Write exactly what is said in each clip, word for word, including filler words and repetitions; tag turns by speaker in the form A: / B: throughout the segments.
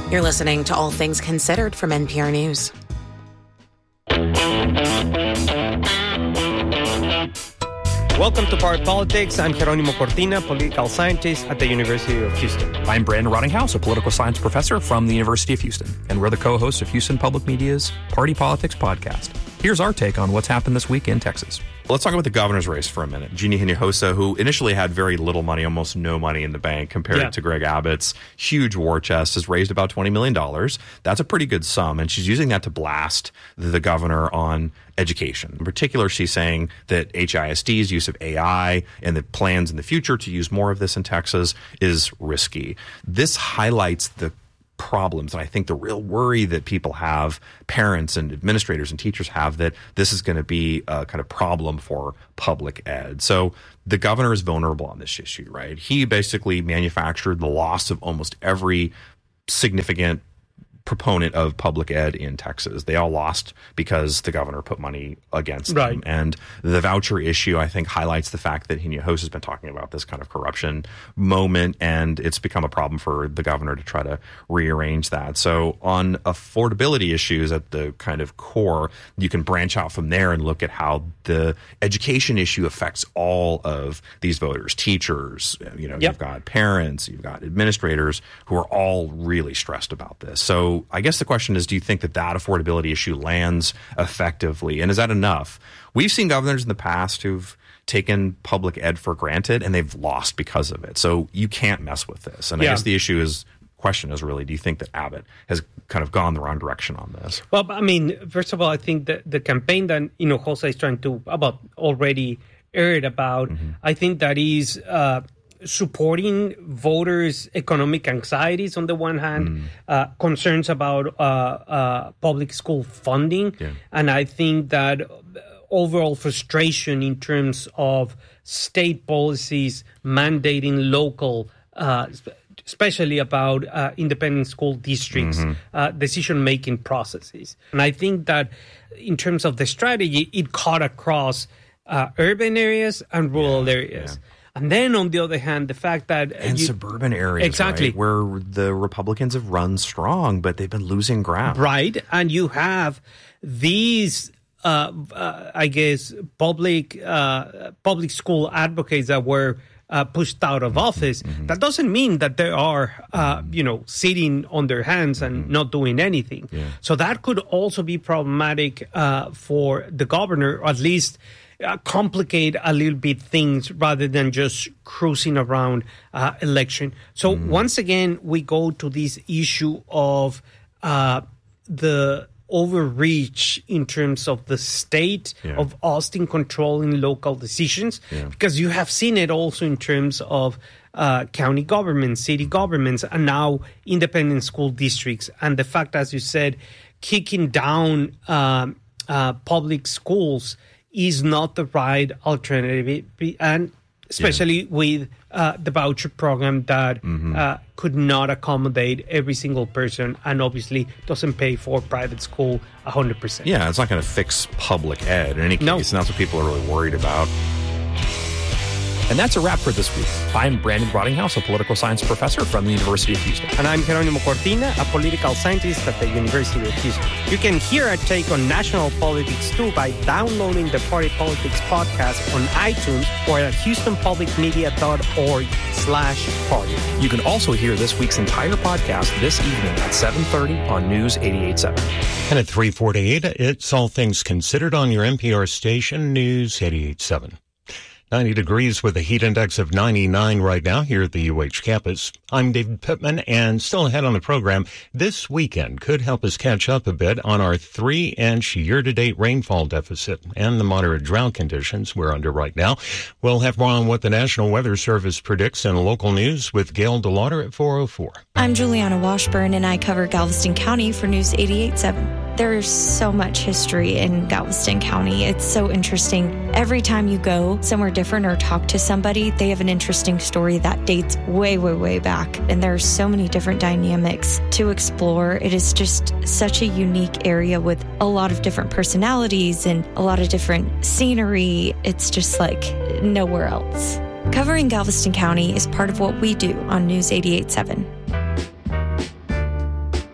A: You're listening to All Things Considered from N P R News.
B: Welcome to Party Politics. I'm Jeronimo Cortina, political scientist at the University of Houston.
C: I'm Brandon Rottinghouse, a political science professor from the University of Houston, and we're the co-hosts of Houston Public Media's Party Politics podcast. Here's our take on what's happened this week in Texas.
D: Let's talk about the governor's race for a minute. Jeannie Hinojosa, who initially had very little money, almost no money in the bank compared yeah. to Greg Abbott's huge war chest, has raised about twenty million dollars. That's a pretty good sum, and she's using that to blast the governor on education. In particular, she's saying that H I S D's use of A I and the plans in the future to use more of this in Texas is risky. This highlights the problems, and I think the real worry that people have, parents and administrators and teachers have, that this is going to be a kind of problem for public ed. So the governor is vulnerable on this issue, right? He basically manufactured the loss of almost every significant proponent of public ed in Texas. They all lost because the governor put money against
B: right.
D: them. And the voucher issue, I think, highlights the fact that Hinojosa has been talking about this kind of corruption moment, and it's become a problem for the governor to try to rearrange that. So on affordability issues at the kind of core, you can branch out from there and look at how the education issue affects all of these voters, teachers, you know,
B: yep.
D: you've got parents, you've got administrators who are all really stressed about this. So I guess the question is, do you think that that affordability issue lands effectively? And is that enough? We've seen governors in the past who've taken public ed for granted and they've lost because of it. So you can't mess with this. And
B: yeah.
D: I guess the issue is, question is really, do you think that Abbott has kind of gone the wrong direction on this?
B: Well, I mean, first of all, I think that the campaign that Hinojosa is trying to, about already aired about, mm-hmm. I think that is uh, supporting voters' economic anxieties on the one hand, mm. uh, concerns about uh, uh, public school funding.
D: Yeah.
B: And I think that overall frustration in terms of state policies mandating local, uh, especially about uh, independent school districts, mm-hmm. uh, decision-making processes. And I think that in terms of the strategy, it cut across uh, urban areas and rural yeah, areas. Yeah. And then, on the other hand, the fact that...
D: And
B: you,
D: suburban areas,
B: exactly.
D: right, where the Republicans have run strong, but they've been losing ground.
B: Right. And you have these, uh, uh, I guess, public uh, public school advocates that were uh, pushed out of office. Mm-hmm. That doesn't mean that they are, uh, you know, sitting on their hands and mm-hmm. not doing anything.
D: Yeah.
B: So that could also be problematic uh, for the governor, or at least... Uh, complicate a little bit things rather than just cruising around uh, election. So mm. once again, we go to this issue of uh, the overreach in terms of the state
D: yeah.
B: of Austin controlling local decisions,
D: yeah.
B: because you have seen it also in terms of uh, county governments, city governments, and now independent school districts. And the fact, as you said, kicking down um, uh, public schools is not the right alternative, and especially yeah. with uh, the voucher program that mm-hmm. uh, could not accommodate every single person and obviously doesn't pay for private school one hundred percent.
D: Yeah, it's not going to fix public ed in any case,
B: no.
D: and that's what people are really worried about.
C: And that's a wrap for this week. I'm Brandon Rottinghouse, a political science professor from the University of Houston.
B: And I'm Jeronimo Cortina, a political scientist at the University of Houston. You can hear our take on national politics too by downloading the Party Politics podcast on iTunes or at houstonpublicmedia.org slash party.
C: You can also hear this week's entire podcast this evening at seven thirty on News eighty-eight point seven.
E: And at three forty-eight, it's All Things Considered on your N P R station, News eighty-eight point seven. ninety degrees with a heat index of ninety-nine right now here at the U H campus. I'm David Pittman, and still ahead on the program, this weekend could help us catch up a bit on our three-inch year-to-date rainfall deficit and the moderate drought conditions we're under right now. We'll have more on what the National Weather Service predicts in local news with Gail DeLauder at four oh four.
F: I'm Juliana Washburn, and I cover Galveston County for News eighty-eight point seven. There's so much history in Galveston County. It's so interesting. Every time you go somewhere different or talk to somebody, they have an interesting story that dates way, way, way back. And there are so many different dynamics to explore. It is just such a unique area with a lot of different personalities and a lot of different scenery. It's just like nowhere else. Covering Galveston County is part of what we do on News eighty-eight point seven.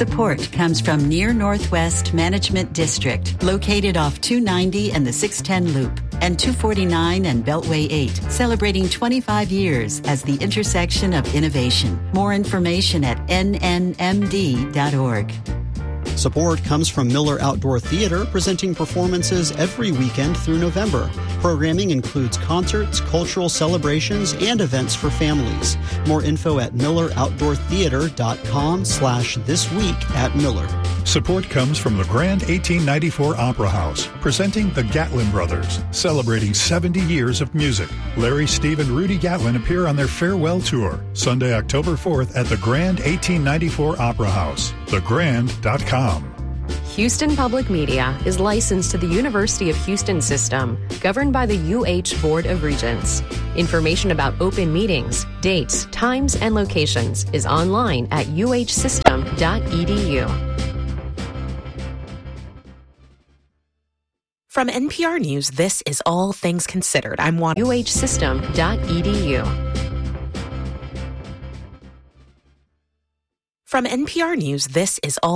G: Support comes from Near Northwest Management District, located off two ninety and the six ten Loop, and two forty-nine and Beltway eight, celebrating twenty-five years as the intersection of innovation. More information at N N M D dot org.
H: Support comes from Miller Outdoor Theater, presenting performances every weekend through November. Programming includes concerts, cultural celebrations, and events for families. More info at miller outdoor theater dot com slash this week at Miller.
I: Support comes from the Grand eighteen ninety-four Opera House, presenting the Gatlin Brothers, celebrating seventy years of music. Larry, Steve, and Rudy Gatlin appear on their farewell tour, Sunday, October fourth at the Grand eighteen ninety-four Opera House, the grand dot com.
J: Houston Public Media is licensed to the University of Houston System, governed by the U H Board of Regents. Information about open meetings, dates, times, and locations is online at u h system dot e d u.
A: From N P R News, this is All Things Considered. I'm Juan.
J: u h system dot e d u.
A: From N P R News, this is All